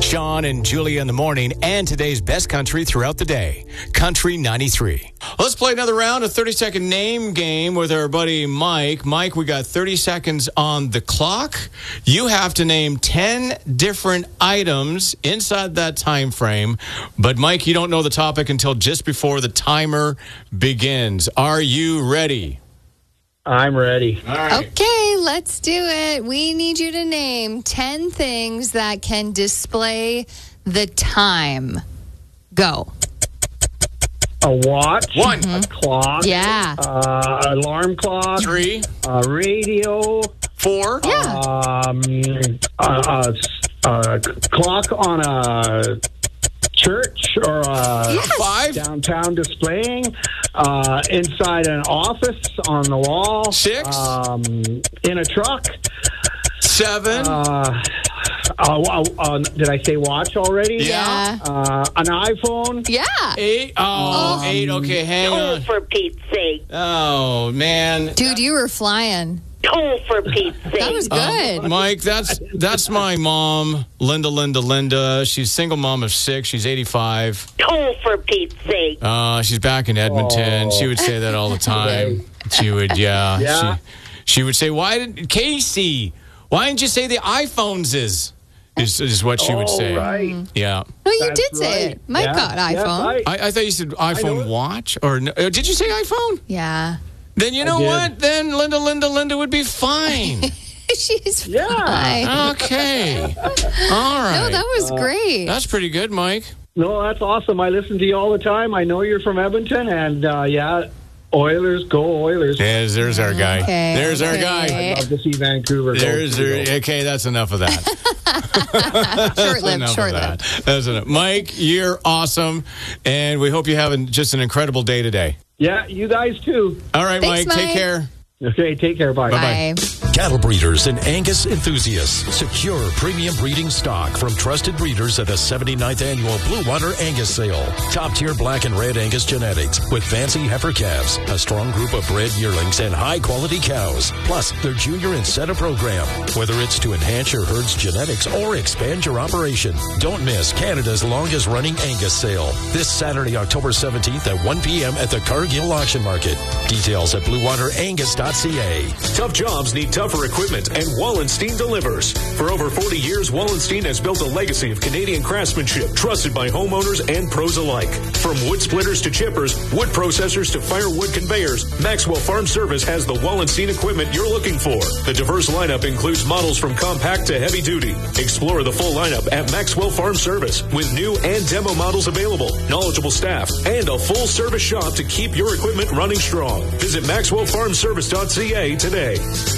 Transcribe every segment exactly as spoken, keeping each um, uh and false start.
Sean and Julia in the morning, and today's best country throughout the day. Country ninety-three. Let's play another round, a thirty-second name game with our buddy Mike. Mike, we got thirty seconds on the clock. You have to name ten different items inside that time frame. But, Mike, you don't know the topic until just before the timer begins. Are you ready? I'm ready. All right. Okay, let's do it. We need you to name ten things that can display the time. Go. A watch. One. A clock. Yeah. Uh, alarm clock. Three. A radio. Four. Yeah. Um, a, a, a clock on a church or a Yes. Five. downtown displaying. Uh, inside an office on the wall. Six. Um, in a truck. Seven. Uh, uh, uh, uh, did I say watch already? Yeah. Uh, an iPhone. Yeah. Eight. Oh, Oh. eight. Okay, hang Oh, on. for Pete's sake. Oh, man. Dude, you were flying. Oh, for Pete's sake. That was good. Um, Mike, that's that's my mom, Linda, Linda, Linda. She's single mom of six. She's eighty-five. Oh, for Pete's sake. Uh, she's back in Edmonton. Oh. She would say that all the time. She would, yeah. Yeah. She, she would say, "Why did Casey? Why didn't you say the iPhones is?" Is, is what she would Oh, say. right. Yeah. No, you That's did say right. it. Mike Yeah. got Yeah, iPhone. right. I, I thought you said iPhone it. watch. Or no, uh, did you say iPhone? Yeah. Then you know did. what? Then Linda, Linda, Linda would be fine. She's Yeah. fine. Okay. All right. No, that was great. That's pretty good, Mike. No, that's awesome. I listen to you all the time. I know you're from Edmonton, and uh, yeah, Oilers, go Oilers. There's, there's our guy. Okay, There's our okay. guy. I'd love to see Vancouver go. There's too, our, okay, that's enough of that. Short lived, Enough short of lived. that. That's enough. Mike, you're awesome, and we hope you have an, just an incredible day today. Yeah, you guys too. All right, Thanks, Mike, take Mike. care. Okay, take care. Bye. Bye-bye. Bye. Cattle breeders and Angus enthusiasts. Secure premium breeding stock from trusted breeders at the seventy-ninth Annual Blue Water Angus Sale. Top-tier black and red Angus genetics with fancy heifer calves, a strong group of bred yearlings, and high-quality cows. Plus, their junior incentive program. Whether it's to enhance your herd's genetics or expand your operation, don't miss Canada's longest-running Angus sale. This Saturday, October seventeenth at one p.m. at the Cargill Auction Market. Details at blue water angus dot c a. Tough jobs need tougher equipment, and Wallenstein delivers. For over forty years, Wallenstein has built a legacy of Canadian craftsmanship trusted by homeowners and pros alike. From wood splitters to chippers, wood processors to firewood conveyors, Maxwell Farm Service has the Wallenstein equipment you're looking for. The diverse lineup includes models from compact to heavy duty. Explore the full lineup at Maxwell Farm Service with new and demo models available, knowledgeable staff, and a full service shop to keep your equipment running strong. Visit maxwell farm service dot c a today.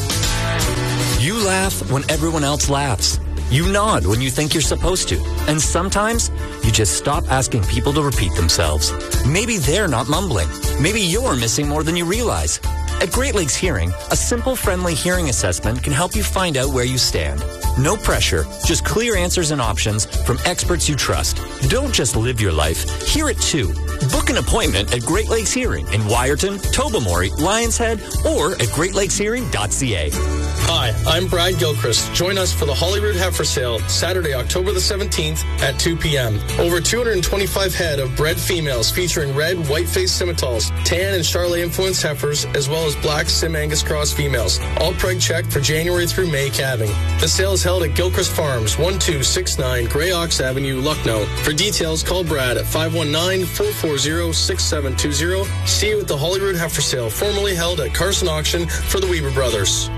You laugh when everyone else laughs. You nod when you think you're supposed to. And sometimes, you just stop asking people to repeat themselves. Maybe they're not mumbling. Maybe you're missing more than you realize. At Great Lakes Hearing, a simple, friendly hearing assessment can help you find out where you stand. No pressure, just clear answers and options from experts you trust. Don't just live your life, hear it too. Book an appointment at Great Lakes Hearing in Wyerton, Tobermory, Lions Head, or at great lakes hearing dot c a. Hi, I'm Brad Gilchrist. Join us for the Holyrood Heifer Sale, Saturday, October the seventeenth at two p.m. Over two hundred twenty-five head of bred females featuring red, white-faced Simmentals, tan and Charolais-influenced heifers, as well as black Sim Angus Cross females. All preg checked for January through May calving. The sale is held at Gilchrist Farms, one two six nine Grey Ox Avenue, Lucknow. For details, call Brad at five one nine, four four zero, six seven two zero. See you at the Holyrood Heifer Sale, formerly held at Carson Auction for the Weber Brothers.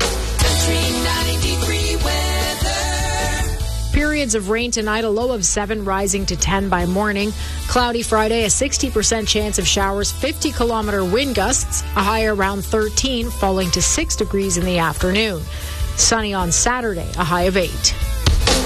Periods of rain tonight, a low of seven rising to ten by morning. Cloudy Friday, a sixty percent chance of showers, fifty kilometer wind gusts, a high around thirteen, falling to six degrees in the afternoon. Sunny on Saturday, a high of eight.